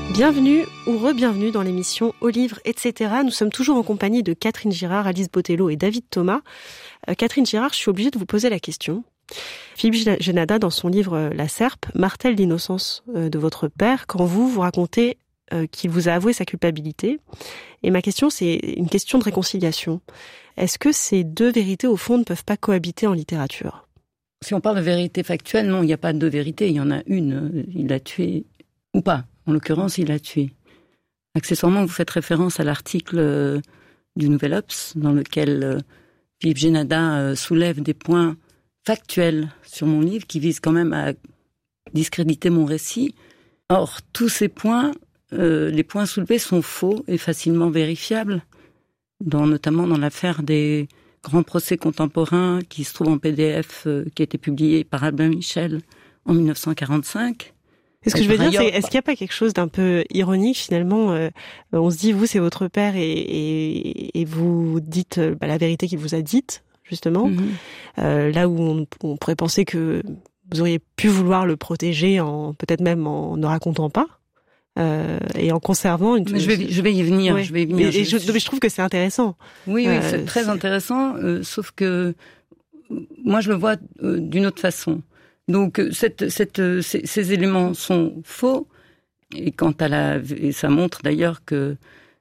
Bienvenue ou re-bienvenue dans l'émission Au livre, etc. Nous sommes toujours en compagnie de Catherine Girard, Alice Botelho et David Thomas. Catherine Girard, je suis obligée de vous poser la question. Philippe Génada, dans son livre La Serpe, martèle l'innocence de votre père quand vous racontez qu'il vous a avoué sa culpabilité. Et ma question, c'est une question de réconciliation. Est-ce que ces deux vérités, au fond, ne peuvent pas cohabiter en littérature ? Si on parle de vérité factuelle, non, il n'y a pas de deux vérités, il y en a une. Il l'a tué ou pas. En l'occurrence, il l'a tué. Accessoirement, vous faites référence à l'article du Nouvel Obs, dans lequel Philippe Génada soulève des points factuels sur mon livre, qui visent quand même à discréditer mon récit. Or, tous ces points, les points soulevés sont faux et facilement vérifiables, notamment dans l'affaire des grands procès contemporains qui se trouve en PDF, qui a été publié par Albin Michel en 1945. Ce que je veux dire, c'est, est-ce qu'il n'y a pas quelque chose d'un peu ironique, finalement, on se dit, vous, c'est votre père et vous dites la vérité qu'il vous a dite, justement, là où on pourrait penser que vous auriez pu vouloir le protéger, peut-être même en ne racontant pas, et en conservant une... Je vais y venir, ouais. je vais y venir. Mais je trouve que c'est intéressant. Oui, c'est très intéressant, sauf que moi, je le vois d'une autre façon. Donc, ces éléments sont faux, et et ça montre d'ailleurs que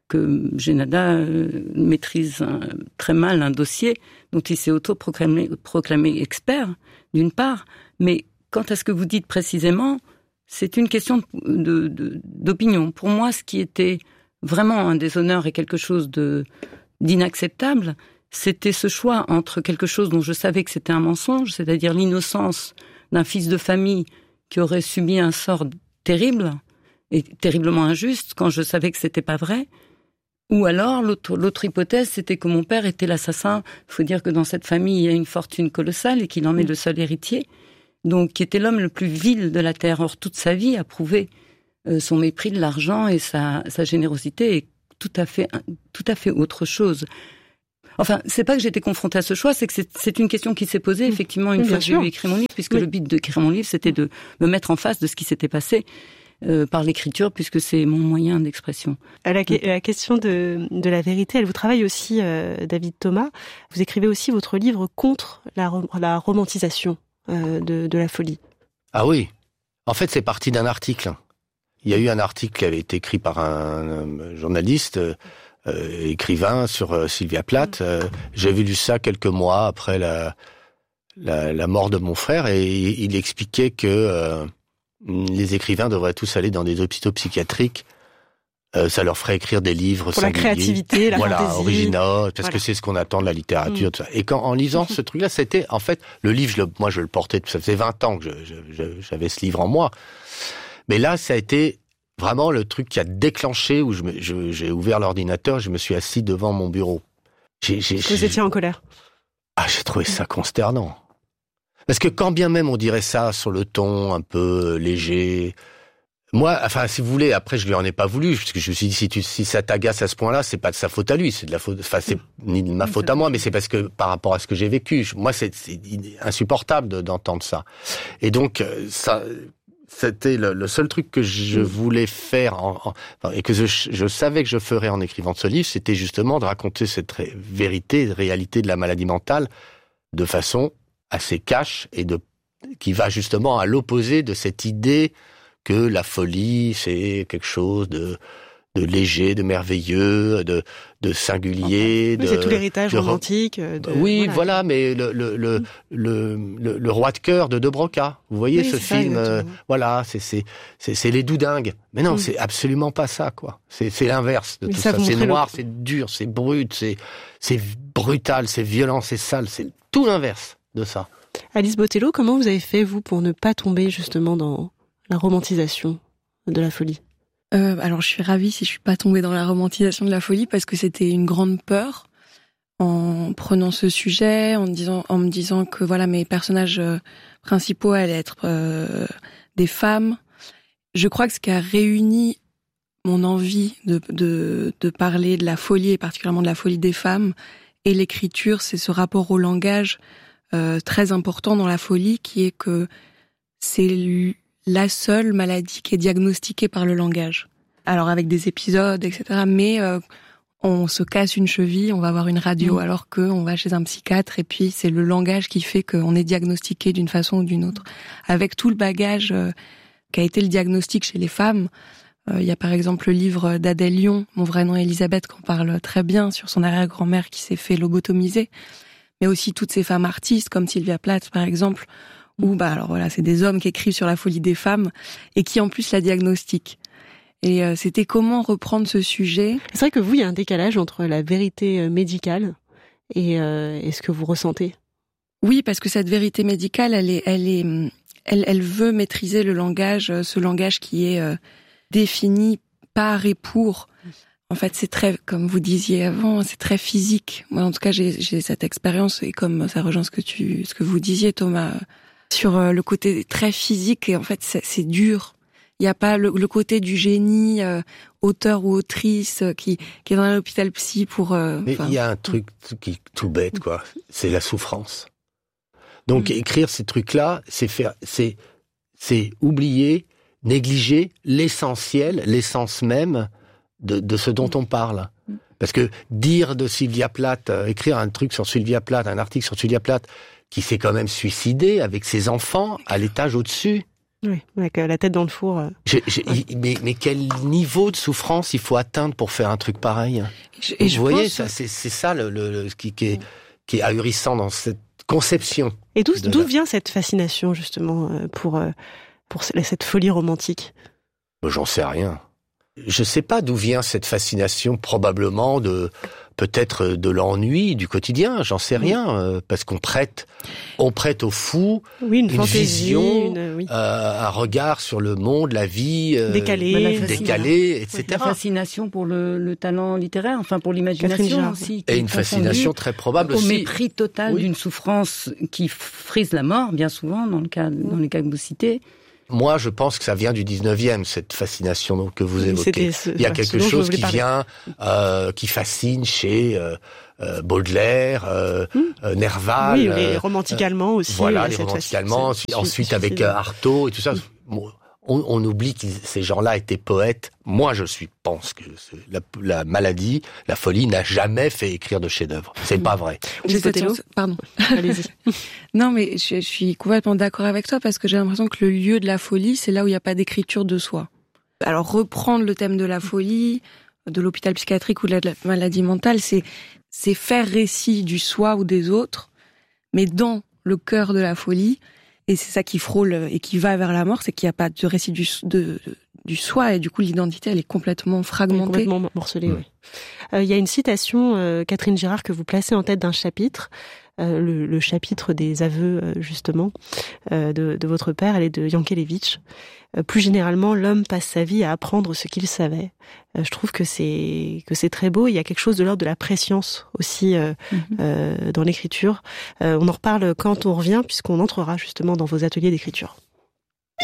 Génada maîtrise très mal un dossier dont il s'est proclamé expert, d'une part, mais quant à ce que vous dites précisément, c'est une question d'opinion. Pour moi, ce qui était vraiment un déshonneur et quelque chose d'inacceptable, c'était ce choix entre quelque chose dont je savais que c'était un mensonge, c'est-à-dire l'innocence d'un fils de famille qui aurait subi un sort terrible et terriblement injuste quand je savais que c'était pas vrai. Ou alors, l'autre hypothèse, c'était que mon père était l'assassin. Il faut dire que dans cette famille, il y a une fortune colossale et qu'il en est le seul héritier. Donc, qui était l'homme le plus vil de la terre. Or, toute sa vie a prouvé son mépris de l'argent et sa générosité est tout à fait autre chose. Enfin, c'est pas que j'ai été confrontée à ce choix, c'est que c'est une question qui s'est posée effectivement une fois que j'ai écrit mon livre, puisque le but d'écrire mon livre, c'était de me mettre en face de ce qui s'était passé par l'écriture, puisque c'est mon moyen d'expression. La question de la vérité, elle vous travaille aussi, David Thomas. Vous écrivez aussi votre livre contre la romantisation de la folie. Ah oui. En fait, c'est parti d'un article. Il y a eu un article qui avait été écrit par un journaliste, écrivain sur Sylvia Plath. J'avais lu ça quelques mois après la mort de mon frère, et il expliquait que les écrivains devraient tous aller dans des hôpitaux psychiatriques. Ça leur ferait écrire des livres pour singuliers, la créativité, la fantaisie, originaux, parce que c'est ce qu'on attend de la littérature. Tout ça. Et en lisant ce truc-là, c'était en fait le livre. Moi, je le portais. Ça faisait 20 ans que j'avais ce livre en moi. Mais là, ça a été vraiment le truc qui a déclenché, où j'ai ouvert l'ordinateur, je me suis assis devant mon bureau. Vous étiez en colère. Ah, j'ai trouvé ça consternant. Parce que quand bien même on dirait ça sur le ton un peu léger, moi, enfin, si vous voulez, après je lui en ai pas voulu, parce que je me suis dit, si ça t'agace à ce point-là, c'est pas de sa faute à lui, c'est de la faute, enfin, c'est ni de ma faute à moi, mais c'est parce que par rapport à ce que j'ai vécu, moi, c'est insupportable d'entendre ça. Et donc, ça, c'était le seul truc que je voulais faire et que je savais que je ferais en écrivant ce livre, c'était justement de raconter cette vérité, réalité de la maladie mentale de façon assez cash et qui va justement à l'opposé de cette idée que la folie, c'est quelque chose de léger, de merveilleux, de singulier. Oui, c'est tout l'héritage romantique. Voilà, mais le roi de cœur de Broca. Vous voyez ce film, c'est les doudingues. Mais non, c'est absolument pas ça, quoi. C'est l'inverse de tout ça. C'est noir, c'est dur, c'est brut, c'est brutal, c'est violent, c'est sale, c'est tout l'inverse de ça. Alice Botelho, comment vous avez fait, vous, pour ne pas tomber justement dans la romantisation de la folie? Alors je suis ravie si je suis pas tombée dans la romantisation de la folie, parce que c'était une grande peur en prenant ce sujet, en me disant que voilà, mes personnages principaux allaient être des femmes. Je crois que ce qui a réuni mon envie de parler de la folie, et particulièrement de la folie des femmes, et l'écriture, c'est ce rapport au langage très important dans la folie, qui est que c'est la seule maladie qui est diagnostiquée par le langage. alors avec des épisodes, etc. Mais on se casse une cheville, on va avoir une radio, alors qu'on va chez un psychiatre, et puis c'est le langage qui fait qu'on est diagnostiqué d'une façon ou d'une autre. Avec tout le bagage qu'a été le diagnostic chez les femmes, il y a par exemple le livre d'Adèle Lyon, Mon vrai nom est Elisabeth, qu'on parle très bien sur son arrière-grand-mère qui s'est fait lobotomiser, mais aussi toutes ces femmes artistes comme Sylvia Plath par exemple, où alors voilà, c'est des hommes qui écrivent sur la folie des femmes et qui en plus la diagnostiquent. Et c'était comment reprendre ce sujet. C'est vrai que vous, il y a un décalage entre la vérité médicale et ce que vous ressentez. Oui, parce que cette vérité médicale, elle veut maîtriser le langage, ce langage qui est défini par et pour. En fait, c'est très, comme vous disiez avant, c'est très physique. Moi, en tout cas, j'ai cette expérience, et comme ça rejoint ce que vous disiez, Thomas, sur le côté très physique. Et en fait, c'est dur. Il n'y a pas le côté du génie, auteur ou autrice, qui est dans l'hôpital psy pour... Mais il y a un truc qui est tout bête, quoi. C'est la souffrance. Donc, écrire ces trucs-là, c'est oublier, négliger l'essentiel, l'essence même de ce dont on parle. Parce que dire de Sylvia Plath, écrire un truc sur Sylvia Plath, un article sur Sylvia Plath, qui s'est quand même suicidé avec ses enfants à l'étage au-dessus. Oui, avec la tête dans le four. Mais quel niveau de souffrance il faut atteindre pour faire un truc pareil? Vous voyez, ça, c'est ça ce qui est ahurissant dans cette conception. Et d'où vient cette fascination justement pour cette folie romantique? J'en sais rien. Je sais pas d'où vient cette fascination, probablement peut-être de l'ennui du quotidien, j'en sais rien, parce qu'on prête au fou une fantaisie, vision, un regard sur le monde, la vie, décalé, etc. La fascination pour le talent littéraire, enfin pour l'imagination aussi. Et une fascination très probable au aussi. Au mépris total d'une souffrance qui frise la mort, bien souvent, dans les cas que vous citez. Moi, je pense que ça vient du 19e, cette fascination que vous évoquez. Il y a quelque chose qui vient, qui fascine chez Baudelaire, Nerval. Oui, les romantiques allemands aussi. Voilà, les romantiques allemands. Ensuite, avec Artaud et tout ça. On oublie que ces gens-là étaient poètes. Moi, pense que la maladie, la folie, n'a jamais fait écrire de chef-d'œuvre. C'est pas vrai. Pardon. Allez-y. Non, mais je suis complètement d'accord avec toi parce que j'ai l'impression que le lieu de la folie, c'est là où il n'y a pas d'écriture de soi. Alors, reprendre le thème de la folie, de l'hôpital psychiatrique ou de la maladie mentale, c'est faire récit du soi ou des autres, mais dans le cœur de la folie. Et c'est ça qui frôle et qui va vers la mort, c'est qu'il n'y a pas de récit du soi, et du coup l'identité elle est complètement fragmentée. Complètement morcelée, oui. Il y a une citation, Catherine Girard, que vous placez en tête d'un chapitre, le chapitre des aveux, justement, de votre père, elle est de Yankelevitch. Plus généralement, l'homme passe sa vie à apprendre ce qu'il savait. Je trouve que c'est très beau. Il y a quelque chose de l'ordre de la prescience aussi dans l'écriture. On en reparle quand on revient, puisqu'on entrera justement dans vos ateliers d'écriture.